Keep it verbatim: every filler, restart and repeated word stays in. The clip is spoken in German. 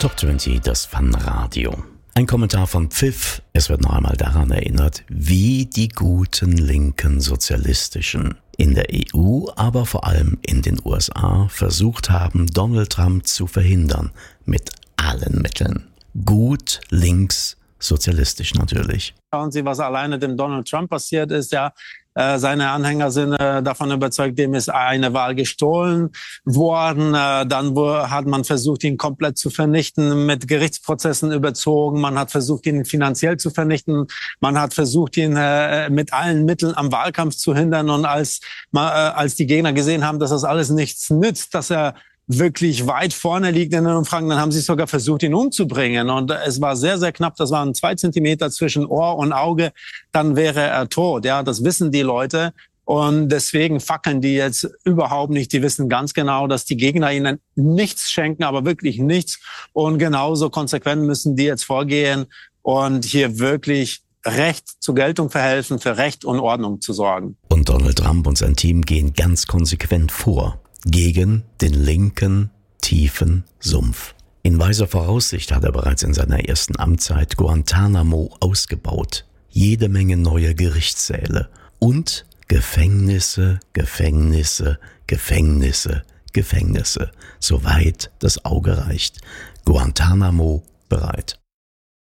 Top zwanzig, das Fanradio. Ein Kommentar von Pfiff. Es wird noch einmal daran erinnert, wie die guten linken Sozialistischen in der E U, aber vor allem in den U S A versucht haben, Donald Trump zu verhindern. Mit allen Mitteln. Gut links sozialistisch natürlich. Schauen Sie, was alleine dem Donald Trump passiert ist, ja. Äh, seine Anhänger sind äh, davon überzeugt, dem ist eine Wahl gestohlen worden. Äh, dann wo, hat man versucht, ihn komplett zu vernichten, mit Gerichtsprozessen überzogen. Man hat versucht, ihn finanziell zu vernichten. Man hat versucht, ihn äh, mit allen Mitteln am Wahlkampf zu hindern. Und als, äh, als die Gegner gesehen haben, dass das alles nichts nützt, dass er wirklich weit vorne liegt in den Umfragen, dann haben sie sogar versucht, ihn umzubringen. Und es war sehr, sehr knapp. Das waren zwei Zentimeter zwischen Ohr und Auge. Dann wäre er tot. Ja, das wissen die Leute. Und deswegen fackeln die jetzt überhaupt nicht. Die wissen ganz genau, dass die Gegner ihnen nichts schenken, aber wirklich nichts. Und genauso konsequent müssen die jetzt vorgehen und hier wirklich Recht zur Geltung verhelfen, für Recht und Ordnung zu sorgen. Und Donald Trump und sein Team gehen ganz konsequent vor. Gegen den linken, tiefen Sumpf. In weiser Voraussicht hat er bereits in seiner ersten Amtszeit Guantanamo ausgebaut. Jede Menge neue Gerichtssäle und Gefängnisse, Gefängnisse, Gefängnisse, Gefängnisse. Soweit das Auge reicht. Guantanamo bereit.